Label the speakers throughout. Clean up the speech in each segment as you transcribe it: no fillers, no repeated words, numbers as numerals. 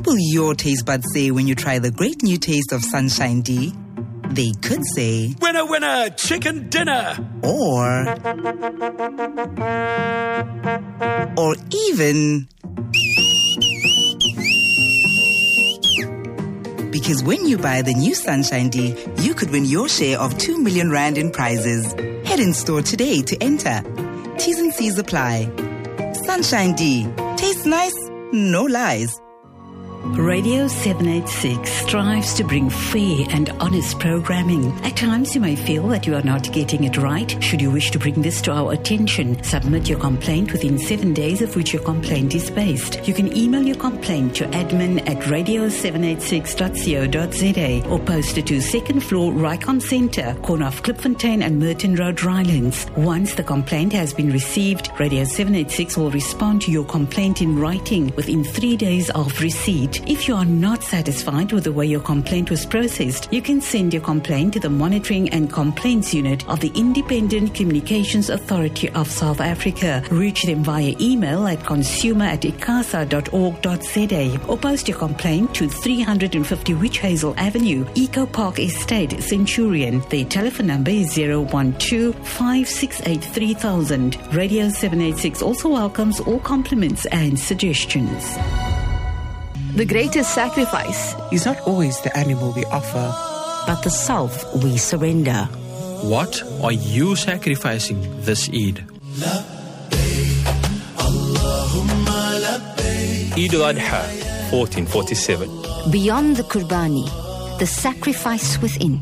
Speaker 1: will your taste buds say when you try the great new taste of Sunshine D? They could say,
Speaker 2: "Winner, winner, chicken dinner!"
Speaker 1: Or even... Because when you buy the new Sunshine D, you could win your share of 2 million rand in prizes. Head in store today to enter. T's and C's apply. Sunshine D. Tastes nice, no lies.
Speaker 3: Radio 786 strives to bring fair and honest programming. At times you may feel that you are not getting it right. Should you wish to bring this to our attention, submit your complaint within 7 days of which your complaint is based. You can email your complaint to admin@radio786.co.za or post it to 2nd floor Rycon Centre, corner of Klipfontein and Merton Road, Rylands. Once the complaint has been received, Radio 786 will respond to your complaint in writing within 3 days of receipt. If you are not satisfied with the way your complaint was processed, you can send your complaint to the Monitoring and Complaints Unit of the Independent Communications Authority of South Africa. Reach them via email at consumer@icasa.org.za or post your complaint to 350 Witch Hazel Avenue, Eco Park Estate, Centurion. Their telephone number is 012-568-3000. Radio 786 also welcomes all compliments and suggestions.
Speaker 4: The greatest sacrifice
Speaker 5: is not always the animal we offer,
Speaker 6: but the self we surrender.
Speaker 7: What are you sacrificing this Eid? Eid al-Adha, 1447.
Speaker 6: Beyond the Qurbani, the sacrifice within.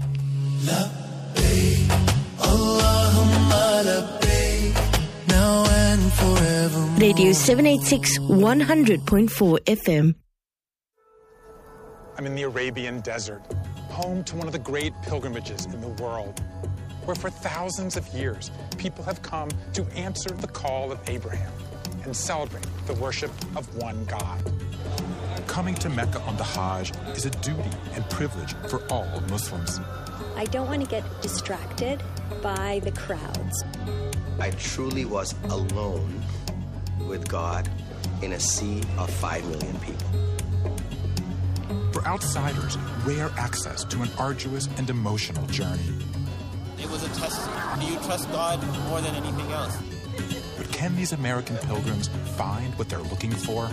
Speaker 4: Radio 786 100.4 FM.
Speaker 8: I'm in the Arabian desert, home to one of the great pilgrimages in the world, where for thousands of years, people have come to answer the call of Abraham and celebrate the worship of one God. Coming to Mecca on the Hajj is a duty and privilege for all Muslims.
Speaker 9: I don't want to get distracted by the crowds.
Speaker 10: I truly was alone with God in a sea of 5 million people.
Speaker 8: For outsiders, rare access to an arduous and emotional journey.
Speaker 11: It was a test. Do you trust God more than anything else?
Speaker 8: But can these American pilgrims find what they're looking for?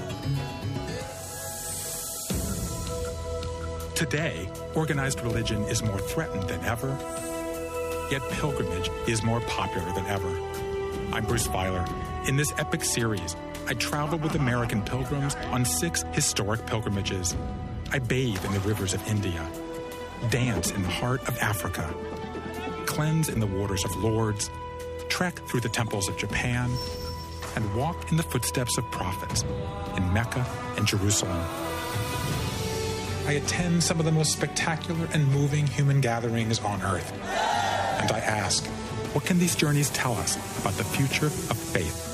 Speaker 8: Today, organized religion is more threatened than ever, yet pilgrimage is more popular than ever. I'm Bruce Feiler. In this epic series, I travel with American pilgrims on 6 historic pilgrimages. I bathe in the rivers of India, dance in the heart of Africa, cleanse in the waters of Lourdes, trek through the temples of Japan, and walk in the footsteps of prophets in Mecca and Jerusalem. I attend some of the most spectacular and moving human gatherings on earth, and I ask, what can these journeys tell us about the future of faith?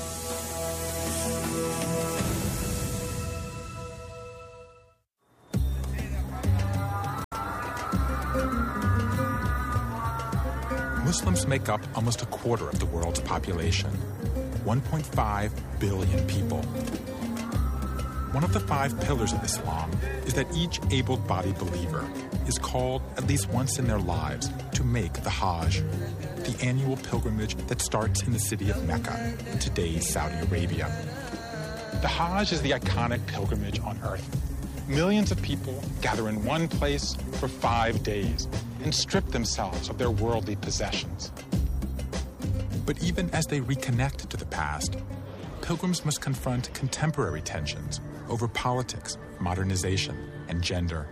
Speaker 8: Muslims make up almost a quarter of the world's population, 1.5 billion people. One of the 5 pillars of Islam is that each able-bodied believer is called at least once in their lives to make the Hajj, the annual pilgrimage that starts in the city of Mecca in today's Saudi Arabia. The Hajj is the iconic pilgrimage on earth. Millions of people gather in one place for 5 days and strip themselves of their worldly possessions. But even as they reconnect to the past, pilgrims must confront contemporary tensions over politics, modernization, and gender.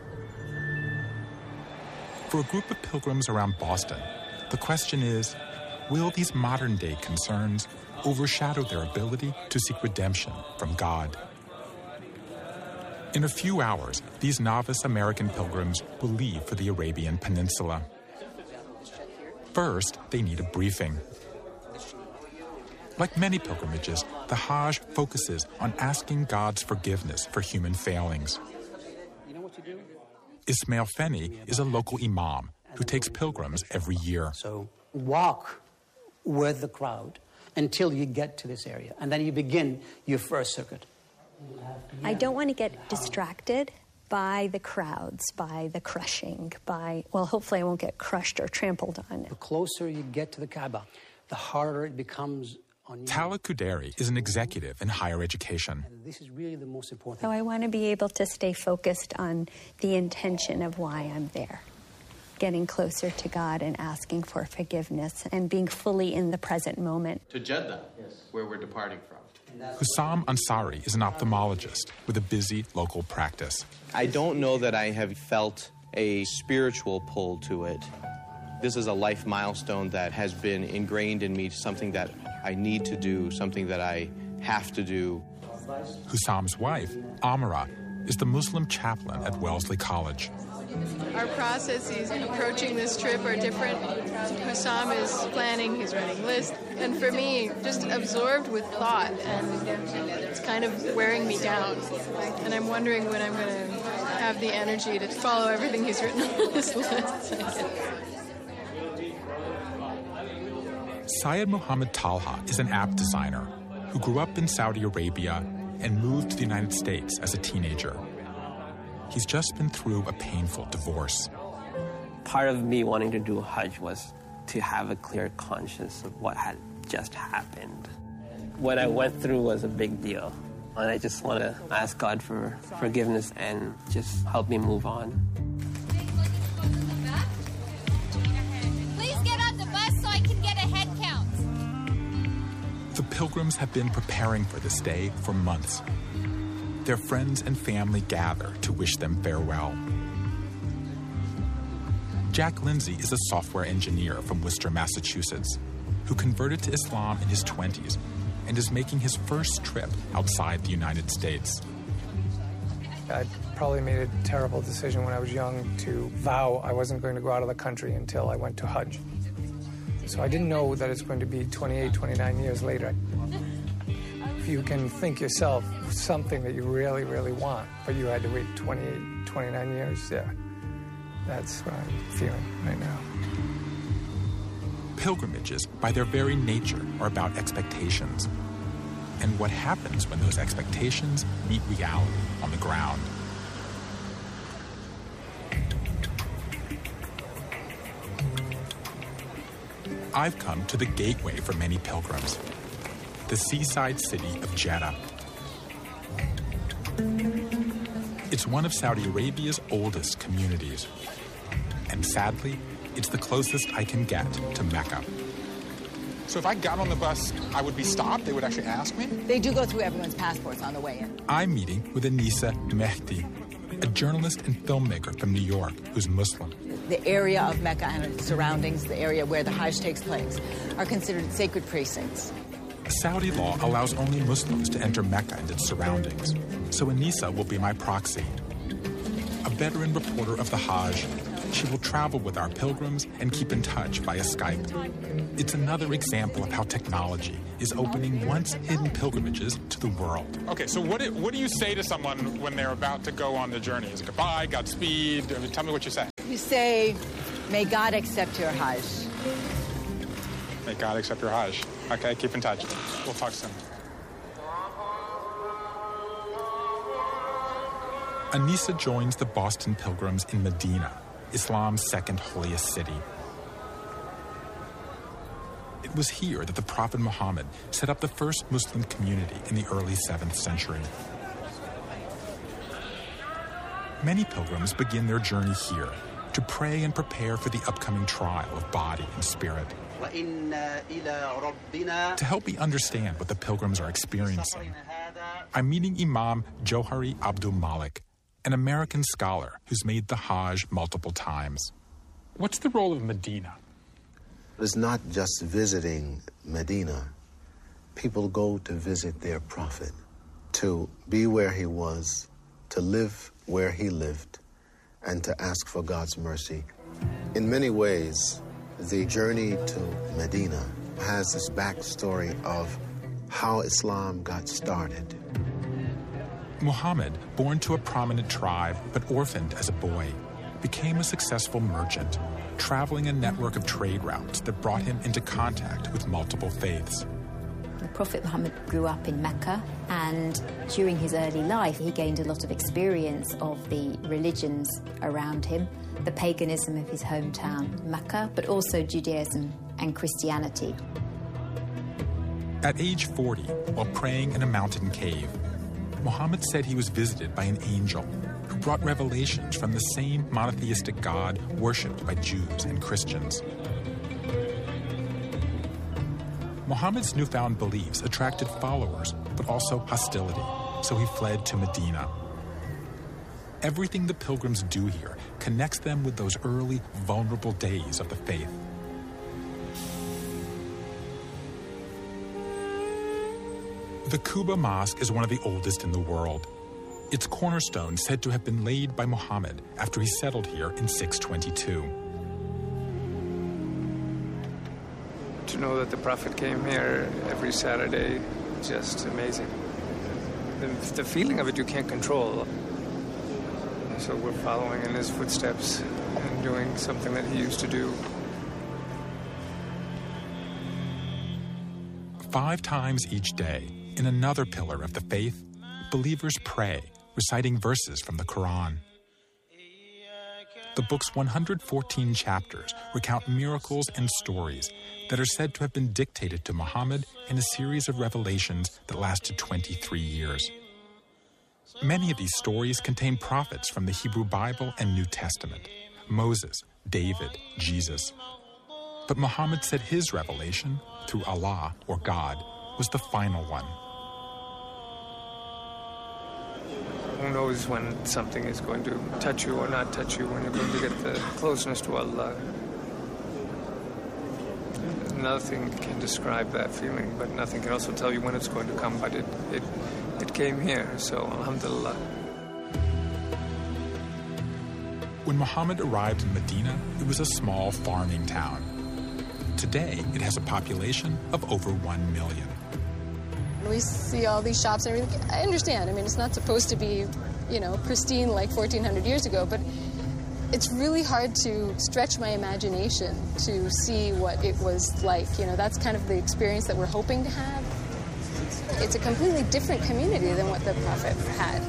Speaker 8: For a group of pilgrims around Boston, the question is, will these modern-day concerns overshadow their ability to seek redemption from God? In a few hours, these novice American pilgrims will leave for the Arabian Peninsula. First, they need a briefing. Like many pilgrimages, the Hajj focuses on asking God's forgiveness for human failings. Ismail Feni is a local imam who takes pilgrims every year.
Speaker 12: So walk with the crowd until you get to this area, and then you begin your first circuit.
Speaker 9: I don't want to get distracted by the crowds, by the crushing, hopefully I won't get crushed or trampled on.
Speaker 12: The closer you get to the Kaaba, the harder it becomes on you.
Speaker 8: Tala Kuderi is an executive in higher education.
Speaker 12: And this is really the most important
Speaker 9: So I want to be able to stay focused on the intention of why I'm there. Getting closer to God and asking for forgiveness and being fully in the present moment.
Speaker 11: To Jeddah, where we're departing from.
Speaker 8: Hussam Ansari is an ophthalmologist with a busy local practice.
Speaker 13: I don't know that I have felt a spiritual pull to it. This is a life milestone that has been ingrained in me, something that I need to do, something that I have to do.
Speaker 8: Hussam's wife, Amara, is the Muslim chaplain at Wellesley College.
Speaker 14: Our processes in approaching this trip are different. Hussam is planning, he's writing lists, and for me, just absorbed with thought, and it's kind of wearing me down. And I'm wondering when I'm going to have the energy to follow everything he's written on this list.
Speaker 8: Syed Muhammad Talha is an app designer who grew up in Saudi Arabia and moved to the United States as a teenager. He's just been through a painful divorce.
Speaker 15: Part of me wanting to do Hajj was to have a clear conscience of what had just happened. What I went through was a big deal, and I just want to ask God for forgiveness and just help me move on.
Speaker 16: Please get on the bus so I can get a head count.
Speaker 8: The pilgrims have been preparing for this day for months. Their friends and family gather to wish them farewell. Jack Lindsay is a software engineer from Worcester, Massachusetts, who converted to Islam in his 20s and is making his first trip outside the United States.
Speaker 17: I probably made a terrible decision when I was young to vow I wasn't going to go out of the country until I went to Hajj. So I didn't know that it's going to be 28, 29 years later. You can think yourself something that you really, really want, but you had to wait 28, 29 years. Yeah, that's what I'm feeling right now.
Speaker 8: Pilgrimages, by their very nature, are about expectations. And what happens when those expectations meet reality on the ground. I've come to the gateway for many pilgrims, the seaside city of Jeddah. It's one of Saudi Arabia's oldest communities. And sadly, it's the closest I can get to Mecca. So if I got on the bus, I would be stopped? They would actually ask me?
Speaker 18: They do go through everyone's passports on the way in.
Speaker 8: I'm meeting with Anissa Mehdi, a journalist and filmmaker from New York who's Muslim.
Speaker 18: The area of Mecca and its surroundings, the area where the Hajj takes place, are considered sacred precincts.
Speaker 8: Saudi law allows only Muslims to enter Mecca and its surroundings, so Anissa will be my proxy. A veteran reporter of the Hajj, she will travel with our pilgrims and keep in touch via Skype. It's another example of how technology is opening once hidden pilgrimages to the world. Okay, so what do you say to someone when they're about to go on the journey? Is it goodbye, Godspeed? I mean, tell me what you say.
Speaker 18: You say, may God accept your Hajj.
Speaker 8: May God accept your Hajj. Okay, keep in touch. We'll talk soon. Anissa joins the Boston Pilgrims in Medina, Islam's second holiest city. It was here that the Prophet Muhammad set up the first Muslim community in the early 7th century. Many pilgrims begin their journey here to pray and prepare for the upcoming trial of body and spirit. To help me understand what the pilgrims are experiencing, I'm meeting Imam Johari Abdul Malik, an American scholar who's made the Hajj multiple times. What's the role of Medina?
Speaker 19: It's not just visiting Medina. People go to visit their prophet, to be where he was, to live where he lived, and to ask for God's mercy. In many ways, the journey to Medina has this backstory of how Islam got started.
Speaker 8: Muhammad, born to a prominent tribe but orphaned as a boy, became a successful merchant, traveling a network of trade routes that brought him into contact with multiple faiths.
Speaker 18: The
Speaker 6: Prophet Muhammad grew up in Mecca, and during his early life he gained a lot of experience of the religions around him, the paganism of his hometown, Mecca, but also Judaism and Christianity.
Speaker 8: At age 40, while praying in a mountain cave, Muhammad said he was visited by an angel who brought revelations from the same monotheistic God worshipped by Jews and Christians. Muhammad's newfound beliefs attracted followers, but also hostility, so he fled to Medina. Everything the pilgrims do here connects them with those early, vulnerable days of the faith. The Quba Mosque is one of the oldest in the world. Its cornerstone said to have been laid by Muhammad after he settled here in 622.
Speaker 17: To know that the Prophet came here every Saturday, just amazing. The feeling of it you can't control. So we're following in his footsteps and doing something that he used to do.
Speaker 8: 5 times each day, in another pillar of the faith, believers pray, reciting verses from the Quran. The book's 114 chapters recount miracles and stories that are said to have been dictated to Muhammad in a series of revelations that lasted 23 years. Many of these stories contain prophets from the Hebrew Bible and New Testament: Moses, David, Jesus. But Muhammad said his revelation, through Allah or God, was the final one.
Speaker 17: Who knows when something is going to touch you or not touch you, when you're going to get the closeness to Allah. Nothing can describe that feeling, but nothing can also tell you when it's going to come. But it came here, so alhamdulillah.
Speaker 8: When Muhammad arrived in Medina, it was a small farming town. Today, it has a population of over 1 million.
Speaker 14: We see all these shops and everything. I understand. I mean, it's not supposed to be, pristine like 1,400 years ago, but it's really hard to stretch my imagination to see what it was like. That's kind of the experience that we're hoping to have. It's a completely different community than what the Prophet had.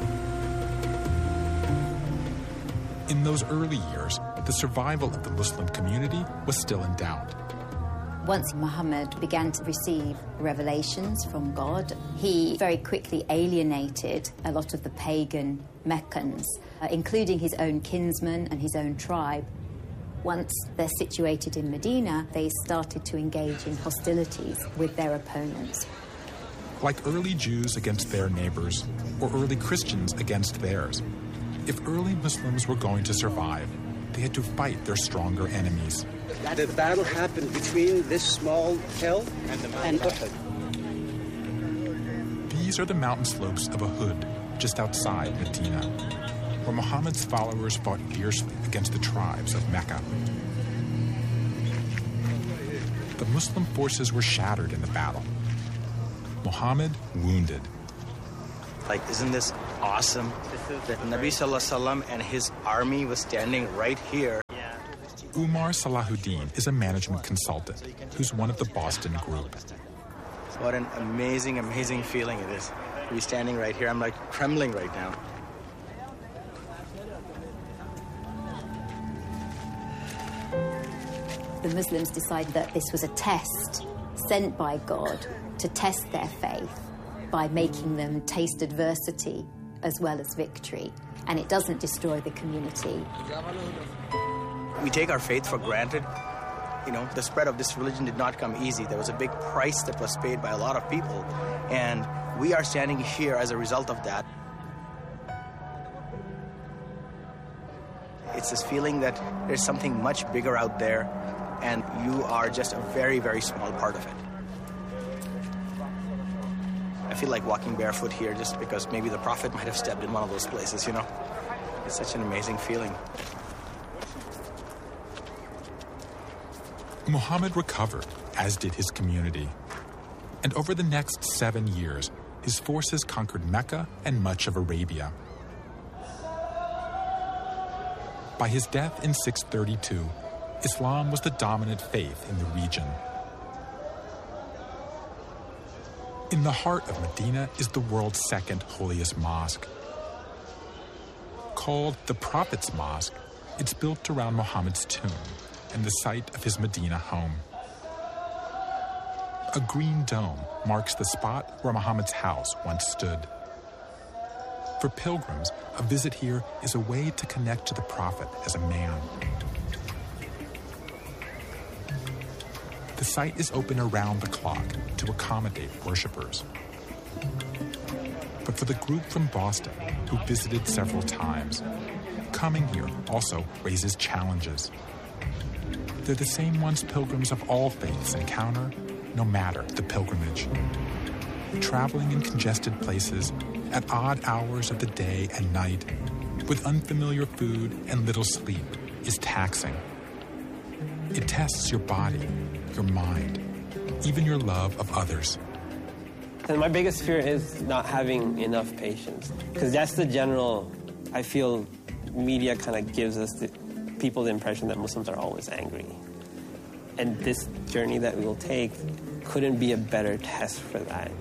Speaker 8: In those early years, the survival of the Muslim community was still in doubt.
Speaker 6: Once Muhammad began to receive revelations from God, he very quickly alienated a lot of the pagan Meccans, including his own kinsmen and his own tribe. Once they're situated in Medina, they started to engage in hostilities with their opponents.
Speaker 8: Like early Jews against their neighbors, or early Christians against theirs. If early Muslims were going to survive, they had to fight their stronger enemies.
Speaker 20: The battle happened between this small hill and Uhud.
Speaker 8: These are the mountain slopes of Uhud, just outside Medina, where Muhammad's followers fought fiercely against the tribes of Mecca. The Muslim forces were shattered in the battle. Muhammad wounded.
Speaker 10: Isn't this awesome? That Nabi Sallallahu Alaihi Wasallam and his army was standing right here.
Speaker 8: Umar Salahuddin is a management consultant who's one of the Boston group.
Speaker 10: What an amazing, amazing feeling it is to be standing right here. I'm trembling right now.
Speaker 6: The Muslims decided that this was a test sent by God to test their faith by making them taste adversity as well as victory. And it doesn't destroy the community.
Speaker 10: We take our faith for granted. The spread of this religion did not come easy. There was a big price that was paid by a lot of people. And we are standing here as a result of that. It's this feeling that there's something much bigger out there, and you are just a very, very small part of it. I feel like walking barefoot here just because maybe the Prophet might have stepped in one of those places, It's such an amazing feeling.
Speaker 8: Muhammad recovered, as did his community. And over the next 7 years, his forces conquered Mecca and much of Arabia. By his death in 632, Islam was the dominant faith in the region. In the heart of Medina is the world's second holiest mosque. Called the Prophet's Mosque, it's built around Muhammad's tomb and the site of his Medina home. A green dome marks the spot where Muhammad's house once stood. For pilgrims, a visit here is a way to connect to the Prophet as a man. The site is open around the clock to accommodate worshippers. But for the group from Boston, who visited several times, coming here also raises challenges. They're the same ones pilgrims of all faiths encounter, no matter the pilgrimage. Traveling in congested places at odd hours of the day and night, with unfamiliar food and little sleep, is taxing. It tests your body, your mind, even your love of others.
Speaker 15: And my biggest fear is not having enough patience, because that's the general, I feel, media kind of gives us people the impression that Muslims are always angry. And this journey that we will take couldn't be a better test for that.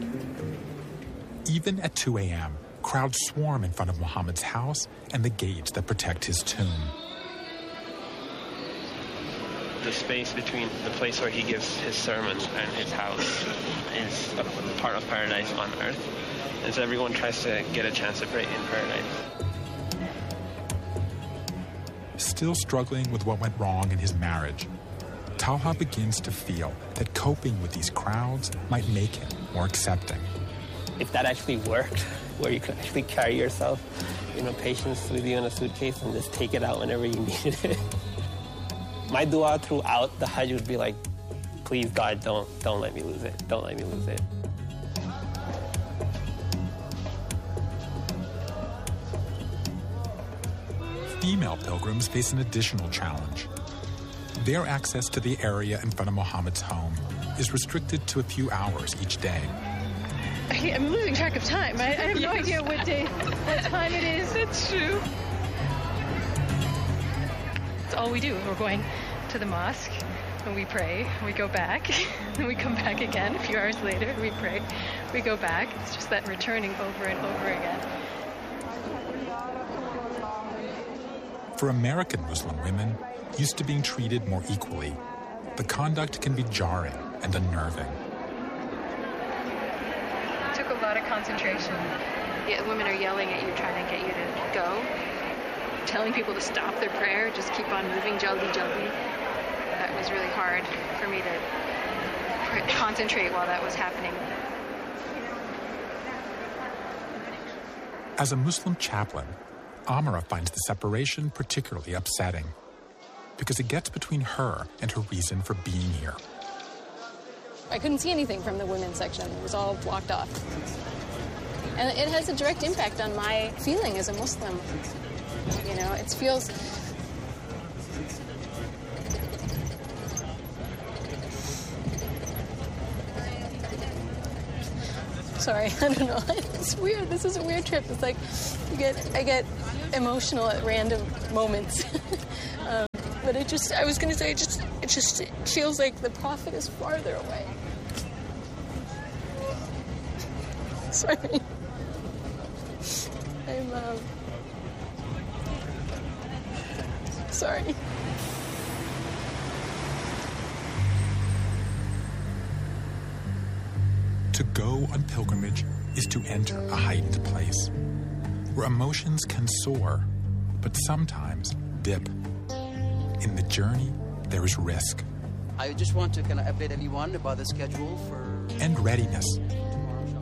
Speaker 8: Even at 2 a.m., crowds swarm in front of Muhammad's house and the gates that protect his tomb.
Speaker 15: The space between the place where he gives his sermons and his house is a part of paradise on earth. And so everyone tries to get a chance to pray in paradise.
Speaker 8: Still struggling with what went wrong in his marriage, Talha begins to feel that coping with these crowds might make him more accepting.
Speaker 15: If that actually worked, where you could actually carry yourself, patience with you in a suitcase and just take it out whenever you needed it. My dua throughout the Hajj would be like, please God, don't let me lose it. Don't let me lose it.
Speaker 8: Female pilgrims face an additional challenge. Their access to the area in front of Muhammad's home is restricted to a few hours each day.
Speaker 14: I'm losing track of time. I have no idea what time it is. It's true. It's all we do. We're going to the mosque, and we pray, we go back, and we come back again. A few hours later, we pray, we go back. It's just that returning over and over again.
Speaker 8: For American Muslim women, used to being treated more equally, the conduct can be jarring and unnerving.
Speaker 14: It took a lot of concentration. Women are yelling at you, trying to get you to go, telling people to stop their prayer, just keep on moving, jaldi, jaldi. That was really hard for me to concentrate while that was happening.
Speaker 8: As a Muslim chaplain, Amara finds the separation particularly upsetting because it gets between her and her reason for being here.
Speaker 21: I couldn't see anything from the women's section. It was all blocked off. And it has a direct impact on my feeling as a Muslim. It feels... Sorry, I don't know. It's weird. This is a weird trip. It's like I get emotional at random moments. But I was going to say, it just feels like the Prophet is farther away. Sorry. I'm, sorry.
Speaker 8: To go on pilgrimage is to enter a heightened place where emotions can soar, but sometimes dip. In the journey, there is risk.
Speaker 20: I just want to kind of update everyone about the schedule for...
Speaker 8: And readiness